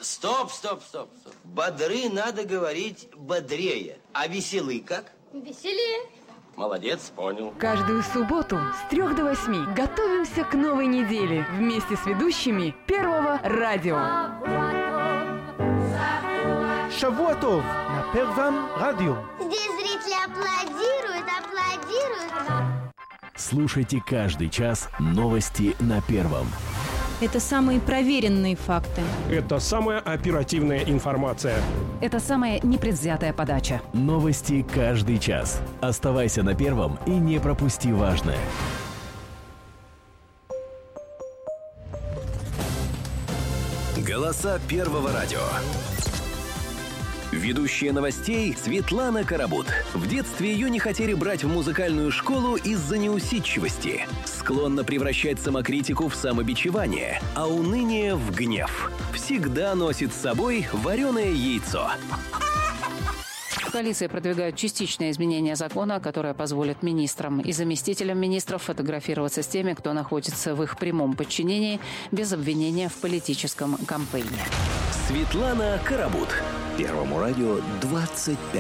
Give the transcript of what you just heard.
Стоп. Бодры надо говорить бодрее. А веселый как? Веселее. Молодец, понял. Каждую субботу с 3 до 8 готовимся к новой неделе вместе с ведущими Первого радио. Шавуа тов на Первом радио. Здесь зрители аплодируют. Слушайте каждый час новости на Первом. Это самые проверенные факты. Это самая оперативная информация. Это самая непредвзятая подача. Новости каждый час. Оставайся на Первом и не пропусти важное. Голоса Первого радио. Ведущая новостей Светлана Карабут. В детстве ее не хотели брать в музыкальную школу из-за неусидчивости. Склонна превращать самокритику в самобичевание, а уныние в гнев. Всегда носит с собой вареное яйцо. Коалиция продвигает частичное изменение закона, которое позволит министрам и заместителям министров фотографироваться с теми, кто находится в их прямом подчинении, без обвинения в политическом кампейне. Светлана Карабут. Первому радио 25